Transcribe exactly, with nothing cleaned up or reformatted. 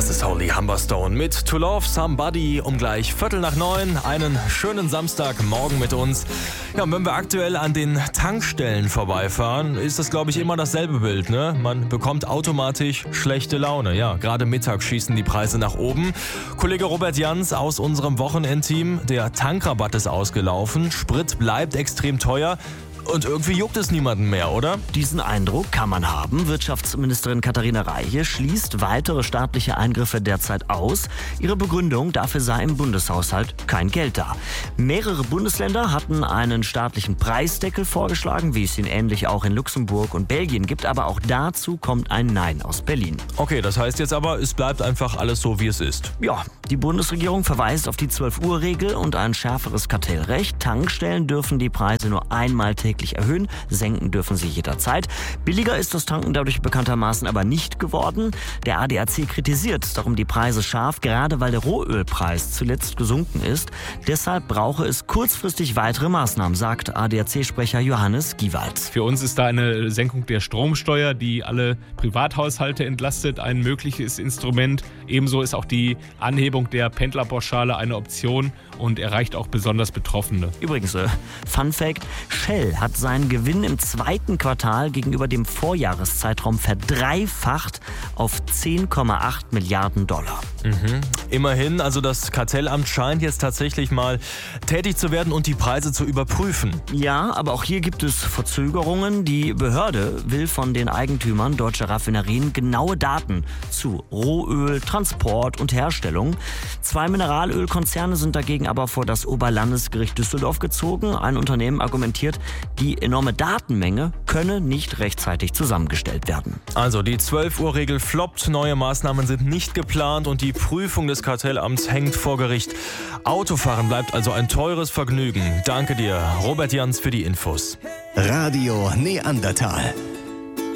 Das ist Holy Humberstone mit To Love Somebody um gleich Viertel nach neun. Einen schönen Samstagmorgen mit uns. Ja, und wenn wir aktuell an den Tankstellen vorbeifahren, ist das, glaube ich, immer dasselbe Bild, ne? Man bekommt automatisch schlechte Laune. Ja, gerade mittags schießen die Preise nach oben. Kollege Robert Jans aus unserem Wochenendteam, der Tankrabatt ist ausgelaufen. Sprit bleibt extrem teuer. Und irgendwie juckt es niemanden mehr, oder? Diesen Eindruck kann man haben. Wirtschaftsministerin Katharina Reiche schließt weitere staatliche Eingriffe derzeit aus. Ihre Begründung, dafür sei im Bundeshaushalt kein Geld da. Mehrere Bundesländer hatten einen staatlichen Preisdeckel vorgeschlagen, wie es ihn ähnlich auch in Luxemburg und Belgien gibt. Aber auch dazu kommt ein Nein aus Berlin. Okay, das heißt jetzt aber, es bleibt einfach alles so, wie es ist. Ja, die Bundesregierung verweist auf die zwölf-Uhr-Regel und ein schärferes Kartellrecht. Tankstellen dürfen die Preise nur einmal täglich erhöhen, senken dürfen sie jederzeit. Billiger ist das Tanken dadurch bekanntermaßen aber nicht geworden. Der A D A C kritisiert darum die Preise scharf, gerade weil der Rohölpreis zuletzt gesunken ist. Deshalb brauche es kurzfristig weitere Maßnahmen, sagt A D A C-Sprecher Johannes Giewald. Für uns ist da eine Senkung der Stromsteuer, die alle Privathaushalte entlastet, ein mögliches Instrument. Ebenso ist auch die Anhebung der Pendlerpauschale eine Option und erreicht auch besonders Betroffene. Übrigens, äh, Fun Fact, Shell hat seinen Gewinn im zweiten Quartal gegenüber dem Vorjahreszeitraum verdreifacht auf zehn Komma acht Milliarden Dollar. Mhm. Immerhin, also das Kartellamt scheint jetzt tatsächlich mal tätig zu werden und die Preise zu überprüfen. Ja, aber auch hier gibt es Verzögerungen. Die Behörde will von den Eigentümern deutscher Raffinerien genaue Daten zu Rohöl, Transport und Herstellung. Zwei Mineralölkonzerne sind dagegen aber vor das Oberlandesgericht Düsseldorf gezogen. Ein Unternehmen argumentiert, die enorme Datenmenge könne nicht rechtzeitig zusammengestellt werden. Also die zwölf-Uhr-Regel floppt, neue Maßnahmen sind nicht geplant und die Prüfung des Kartellamts hängt vor Gericht. Autofahren bleibt also ein teures Vergnügen. Danke dir, Robert Jans, für die Infos. Radio Neandertal.